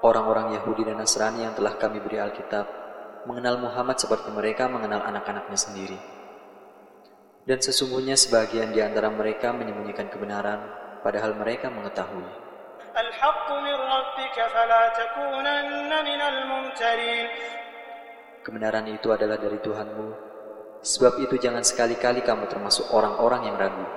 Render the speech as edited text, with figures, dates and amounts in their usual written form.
Orang-orang Yahudi dan Nasrani yang telah kami beri Alkitab mengenal Muhammad seperti mereka mengenal anak-anaknya sendiri. Dan sesungguhnya sebagian di antara mereka menyembunyikan kebenaran, padahal mereka mengetahui. Kebenaran itu adalah dari Tuhanmu, sebab itu jangan sekali-kali kamu termasuk orang-orang yang ragu.